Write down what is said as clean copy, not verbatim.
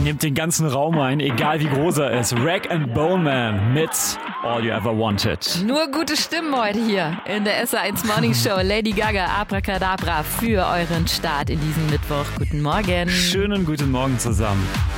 nimmt den ganzen Raum ein, egal wie groß er ist. Rag and Bone Man mit All You Ever Wanted. Nur gute Stimmen heute hier in der SR1 Morning Show. Lady Gaga, Abracadabra für euren Start in diesen Mittwoch. Guten Morgen. Schönen guten Morgen zusammen.